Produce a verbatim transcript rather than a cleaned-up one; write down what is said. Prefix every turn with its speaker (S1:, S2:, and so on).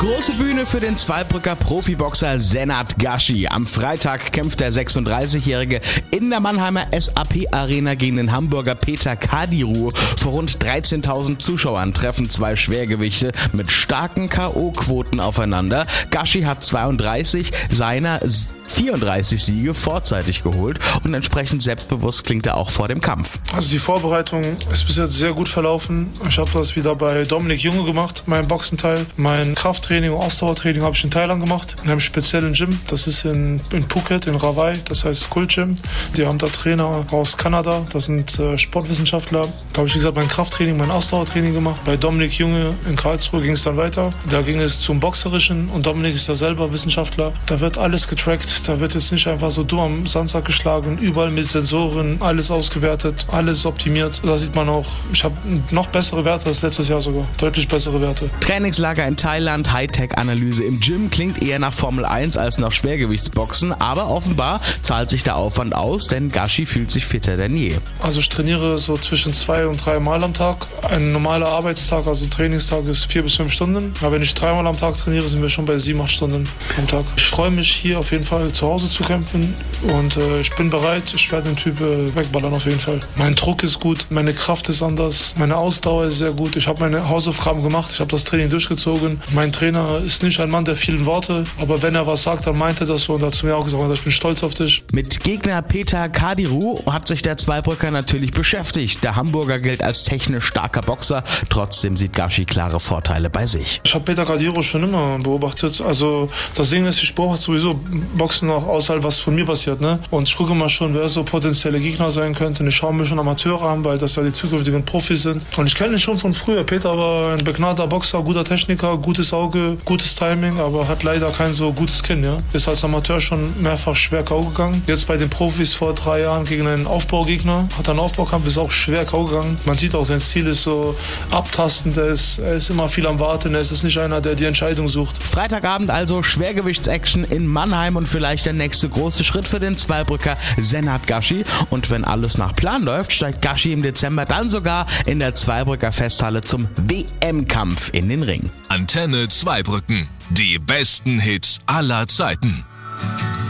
S1: Große Bühne für den Zweibrücker Profiboxer Senat Gashi. Am Freitag kämpft der sechsunddreißigjährige in der Mannheimer S A P Arena gegen den Hamburger Peter Kadiru. Vor rund dreizehntausend Zuschauern treffen zwei Schwergewichte mit starken K O-Quoten aufeinander. Gashi hat zweiunddreißig seiner vierunddreißig Siege vorzeitig geholt und entsprechend selbstbewusst klingt er auch vor dem Kampf.
S2: Also die Vorbereitung ist bis jetzt sehr gut verlaufen. Ich habe das wieder bei Dominik Junge gemacht, mein Boxenteil. Mein Krafttraining und Ausdauertraining habe ich in Thailand gemacht, in einem speziellen Gym. Das ist in, in Phuket, in Rawai, das heißt Kult Gym. Die haben da Trainer aus Kanada, das sind äh, Sportwissenschaftler. Da habe ich, wie gesagt, mein Krafttraining, mein Ausdauertraining gemacht. Bei Dominik Junge in Karlsruhe ging es dann weiter. Da ging es zum Boxerischen und Dominik ist ja selber Wissenschaftler. Da wird alles getrackt. Da wird jetzt nicht einfach so dumm am Sandsack geschlagen, überall mit Sensoren, alles ausgewertet, alles optimiert. Da sieht man auch, ich habe noch bessere Werte als letztes Jahr sogar, deutlich bessere Werte.
S1: Trainingslager in Thailand, Hightech-Analyse im Gym klingt eher nach Formel eins als nach Schwergewichtsboxen, aber offenbar zahlt sich der Aufwand aus, denn Gashi fühlt sich fitter denn je.
S2: Also ich trainiere so zwischen zwei und drei Mal am Tag. Ein normaler Arbeitstag, also Trainingstag ist vier bis fünf Stunden. Aber wenn ich dreimal am Tag trainiere, sind wir schon bei sieben, acht Stunden am Tag. Ich freue mich hier auf jeden Fall zu Hause zu kämpfen und äh, ich bin bereit, ich werde den Typ äh, wegballern auf jeden Fall. Mein Druck ist gut, meine Kraft ist anders, meine Ausdauer ist sehr gut, ich habe meine Hausaufgaben gemacht, ich habe das Training durchgezogen. Mein Trainer ist nicht ein Mann der vielen Worte, aber wenn er was sagt, dann meint er das so und er hat zu mir auch gesagt, ich bin stolz auf dich.
S1: Mit Gegner Peter Kadiru hat sich der Zweibrücker natürlich beschäftigt. Der Hamburger gilt als technisch starker Boxer, trotzdem sieht Gashi klare Vorteile bei sich.
S2: Ich habe Peter Kadiru schon immer beobachtet, also das Ding ist, ich beobachte sowieso Boxen auch außerhalb, was von mir passiert, ne? Und ich gucke mal schon, wer so potenzielle Gegner sein könnte. Und ich schaue mir schon Amateure an, weil das ja die zukünftigen Profis sind. Und ich kenne ihn schon von früher. Peter war ein begnadeter Boxer, guter Techniker, gutes Auge, gutes Timing, aber hat leider kein so gutes Kinn, ja? Ist als Amateur schon mehrfach schwer K O gegangen. Jetzt bei den Profis vor drei Jahren gegen einen Aufbaugegner, hat einen Aufbaukampf, ist auch schwer K O gegangen. Man sieht auch, sein Stil ist so abtastend, er ist, er ist immer viel am Warten, er ist nicht einer, der die Entscheidung sucht.
S1: Freitagabend also Schwergewichtsaction in Mannheim und vielleicht der nächste große Schritt für den Zweibrücker Senat Gashi. Und wenn alles nach Plan läuft, steigt Gashi im Dezember dann sogar in der Zweibrücker Festhalle zum W M-Kampf in den Ring.
S3: Antenne Zweibrücken. Die besten Hits aller Zeiten.